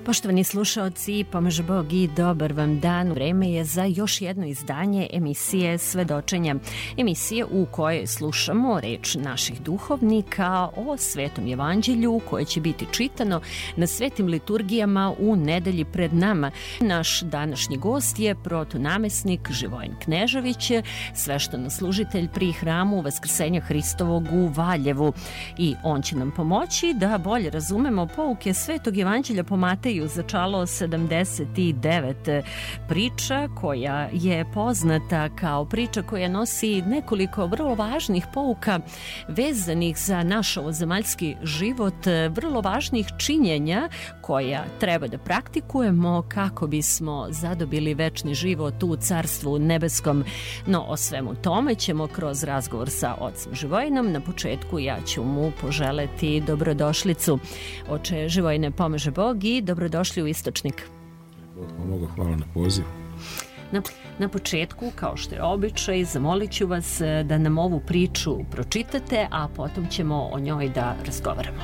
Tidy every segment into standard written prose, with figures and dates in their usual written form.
Poštovani slušaoci, pomaže Bog i dobar vam dan. Vreme je za još jedno izdanje emisije Svedočenja. Emisije u kojoj slušamo reč naših duhovnika o Svetom evanđelju koje će biti čitano na svetim liturgijama u nedelji pred nama. Naš današnji gost je protonamesnik Živojin Knežević, sveštenoslужitelj pri hramu Vaskrsenja Hristovog u Valjevu. I on će nam pomoći da bolje razumemo pouke Svetog evanđelja po Mateju začalo 79 priča koja je poznata kao priča koja nosi nekoliko vrlo važnih pouka vezanih za naš ovozemaljski život, vrlo važnih činjenja koja treba da praktikujemo kako bismo zadobili večni život u Carstvu nebeskom. No o svemu tome ćemo kroz razgovor sa ocem Živojinom. Na početku ja ću mu poželeti dobrodošlicu. Oče Živojine, pomaže Bog i dobrodošli u Istočnik. Hvala na poziv. Na početku, kao što je običaj, zamolit ću vas da nam ovu priču pročitate, a potom ćemo o njoj da razgovaramo.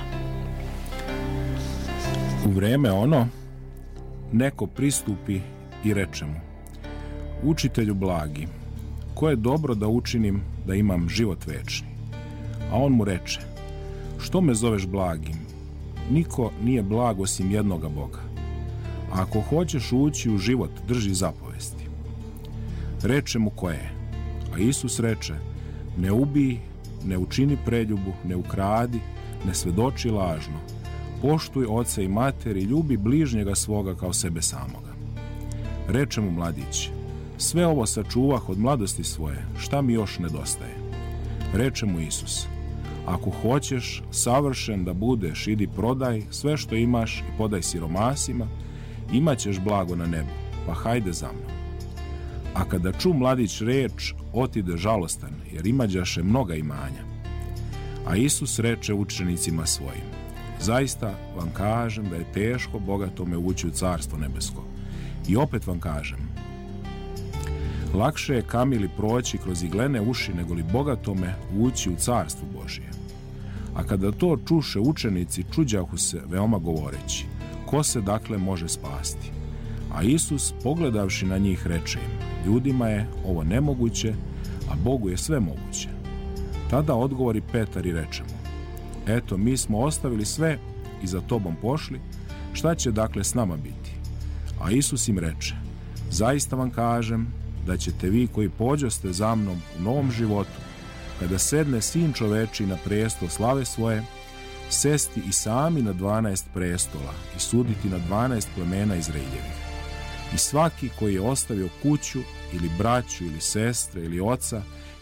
U vreme ono, neko pristupi i reče mu: Učitelju blagi, ko je dobro da učinim da imam život večni? A on mu reče: Što me zoveš blagim? Niko nije blag osim jednoga Boga. A ako hoćeš ući u život, drži zapovesti. Reče mu koje? A Isus reče: Ne ubij, ne učini preljubu, ne ukradi, ne svedoči lažno, poštuj oca i mater i ljubi bližnjega svoga kao sebe samoga. Reče mu mladić: Sve ovo sačuvah od mladosti svoje, šta mi još nedostaje? Reče mu Isus: Ako hoćeš savršen da budeš, idi prodaj sve što imaš i podaj siromasima, imaćeš blago na nebu, pa hajde za mnom. A kada ču mladić reč, otide žalostan, jer imađaše mnoga imanja. A Isus reče učenicima svojim: Zaista vam kažem da je teško bogatome ući u Carstvo nebesko. I opet vam kažem, lakše je kamili proći kroz iglene uši nego li bogatome ući u Carstvo Božije. A kada to čuše učenici, čuđahu se veoma govoreći: Ko se dakle može spasti? A Isus, pogledavši na njih, reče im: Ljudima je ovo nemoguće, a Bogu je sve moguće. Tada odgovori Petar i reče mu: Eto, mi smo ostavili sve i za tobom pošli, šta će dakle s nama biti? A Isus im reče: Zaista vam kažem da ćete vi koji pođoste za mnom u novom životu, kada sedne Sin čoveči na prestol slave svoje, sesti i sami na 12 prestola i suditi na 12 plemena Izraeljevih. I svaki koji je ostavio kuću ili braću ili sestre ili oca